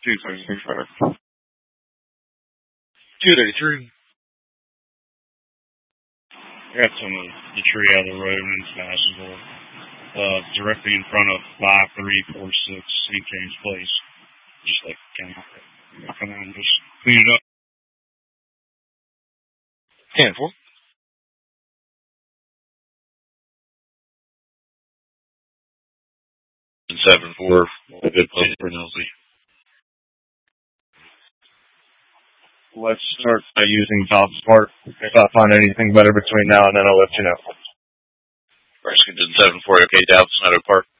233. 233. Got some of the tree out of the road and it's passable. Directly in front of 5346 St. James Place. Just like come on, just clean it up. 10-4. 7-4. A good play for Nelsie. Let's start by using Dobbs Park. If I find anything better between now and then, I'll let you know. Redskins in 7-4. Okay, Dallas Meadow Park.